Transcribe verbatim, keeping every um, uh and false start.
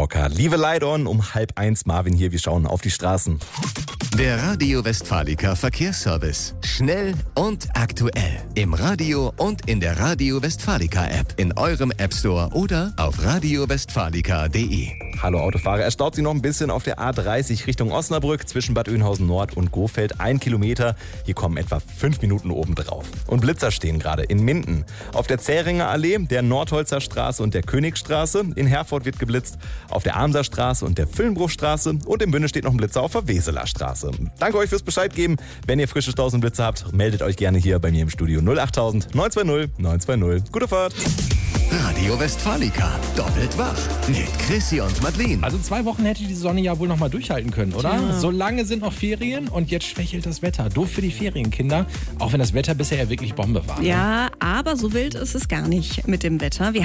Mallorca. Liebe Leidon, um halb eins Marvin hier, wir schauen auf die Straßen. Der Radio Westfalica Verkehrsservice. Schnell und aktuell. Im Radio und in der Radio Westfalica App. In eurem App Store oder auf radio westfalica punkt de. Hallo Autofahrer, es staut sich noch ein bisschen auf der A dreißig Richtung Osnabrück zwischen Bad Oeynhausen Nord und Gohfeld. Ein Kilometer, hier kommen etwa fünf Minuten oben drauf. Und Blitzer stehen gerade in Minden. Auf der Zähringer Allee, der Nordholzer Straße und der Königstraße. In Herford wird geblitzt. Auf der Amser Straße und der Füllenbruchstraße. Und im Bünde steht noch ein Blitzer auf der Weseler Straße. Danke euch fürs Bescheid geben. Wenn ihr frische Staus und Blitze habt, meldet euch gerne hier bei mir im Studio null acht null null neun zwei null neun zwei null. Gute Fahrt! Radio Westfalica. Doppelt wach. Mit Chrissy und Madeleine. Also zwei Wochen hätte die Sonne ja wohl noch mal durchhalten können, oder? Ja. So lange sind noch Ferien und jetzt schwächelt das Wetter. Doof für die Ferienkinder, auch wenn das Wetter bisher ja wirklich Bombe war. Ja, ne? Aber so wild ist es gar nicht mit dem Wetter. Wir